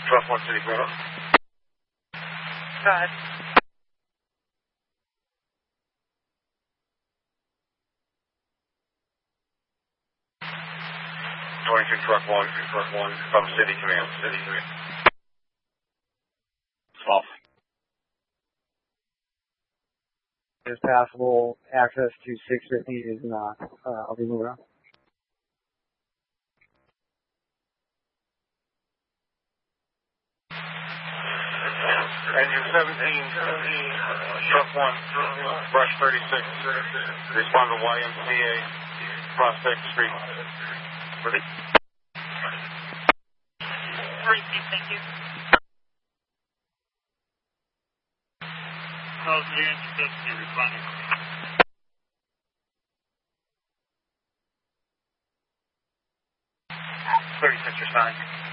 12-1 City Photo. Go ahead. Truck 1, from City Command. Off. Is passable. Access to 650 is not. I'll be moving on. Engine 17, truck 1, brush 36, respond to YMCA, Prospect Street. Ready? Thank you. How's the engine 17 responding? 36 responding.